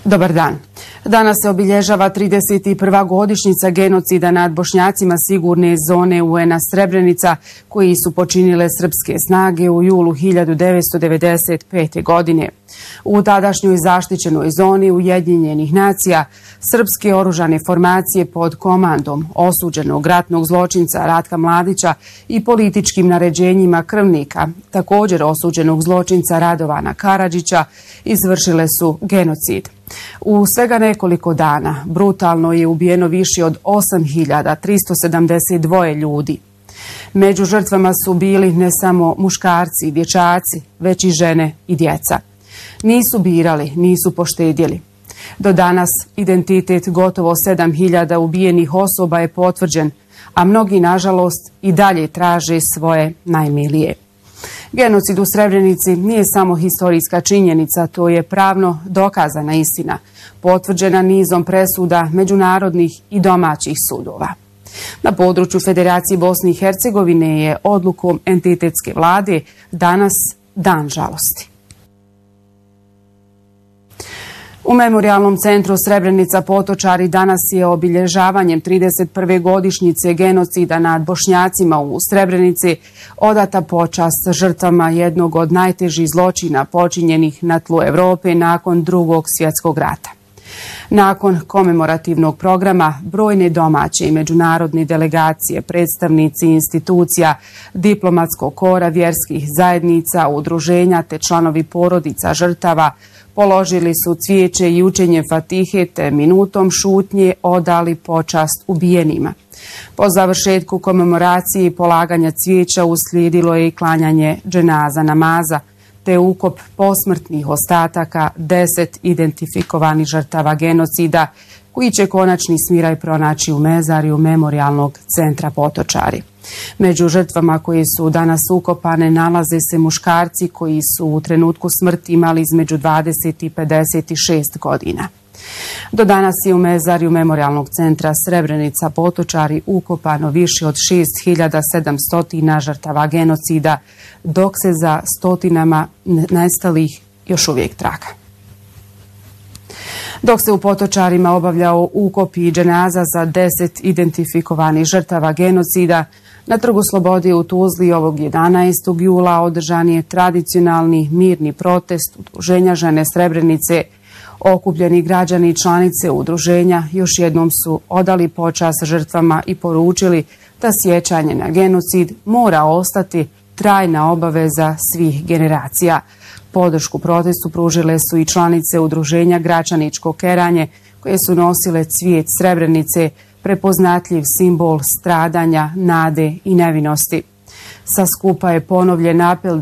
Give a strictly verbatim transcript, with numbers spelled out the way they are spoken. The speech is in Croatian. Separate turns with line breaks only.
Dobar dan. Danas se obilježava trideset prva godišnjica genocida nad Bošnjacima sigurne zone U N-a Srebrenica, koji su počinile srpske snage u julu hiljadu devetsto devedeset pete. godine. U tadašnjoj zaštićenoj zoni Ujedinjenih nacija, srpske oružane formacije pod komandom osuđenog ratnog zločinca Ratka Mladića i političkim naređenjima krvnika, također osuđenog zločinca Radovana Karadžića, izvršile su genocid. U svega nekoliko dana brutalno je ubijeno više od osam hiljada tristo sedamdeset dva ljudi. Među žrtvama su bili ne samo muškarci i dječaci, već i žene i djeca. Nisu birali, nisu poštedjeli. Do danas identitet gotovo sedam hiljada ubijenih osoba je potvrđen, a mnogi, nažalost, i dalje traže svoje najmilije. Genocid u Srebrenici nije samo historijska činjenica, to je pravno dokazana istina, potvrđena nizom presuda međunarodnih i domaćih sudova. Na području Federacije Bosne i Hercegovine je odlukom entitetske vlade danas dan žalosti. U Memorijalnom centru Srebrenica Potočari danas je obilježavanjem trideset prve godišnjice genocida nad Bošnjacima u Srebrenici odata počast žrtvama jednog od najtežih zločina počinjenih na tlu Evrope nakon Drugog svjetskog rata. Nakon komemorativnog programa, brojne domaće i međunarodne delegacije, predstavnici institucija, diplomatskog kora, vjerskih zajednica, udruženja te članovi porodica žrtava položili su cvijeće i učenje Fatihe te minutom šutnje odali počast ubijenima. Po završetku komemoracije i polaganja cvijeća uslijedilo je i klanjanje dženaza namaza te ukop posmrtnih ostataka deset identifikovanih žrtava genocida koji će konačni smiraj pronaći u mezariju Memorijalnog centra Potočari. Među žrtvama koji su danas ukopane nalaze se muškarci koji su u trenutku smrti imali između dvadeset i pedeset šest godina. Do danas je u mezariju Memorijalnog centra Srebrenica Potočari ukopano više od šest hiljada sedamsto žrtava genocida, dok se za stotinama nestalih još uvijek traga. Dok se u Potočarima obavljao ukop i dženaza za deset identifikovanih žrtava genocida, na Trgu slobode u Tuzli ovog jedanaestog jula održan je tradicionalni mirni protest Udruženja žene Srebrenice. Okupljeni građani i članice udruženja još jednom su odali počast žrtvama i poručili da sjećanje na genocid mora ostati trajna obaveza svih generacija. Podršku protestu pružile su i članice udruženja Gračaničko keranje, koje su nosile cvijet Srebrenice, prepoznatljiv simbol stradanja, nade i nevinosti. Sa skupa je ponovljen apel